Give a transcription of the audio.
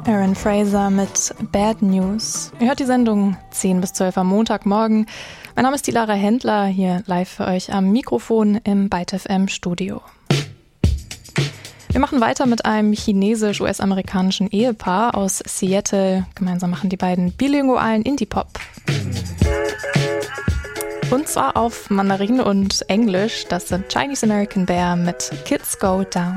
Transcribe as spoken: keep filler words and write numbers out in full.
Aaron Fraser mit Bad News. Ihr hört die Sendung zehn bis zwölf am Montagmorgen. Mein Name ist die Lara Händler, hier live für euch am Mikrofon im Byte F M Studio. Wir machen weiter mit einem chinesisch-US-amerikanischen Ehepaar aus Seattle. Gemeinsam machen die beiden bilingualen Indie-Pop. Und zwar auf Mandarin und Englisch. Das sind Chinese American Bear mit Kids Go Down.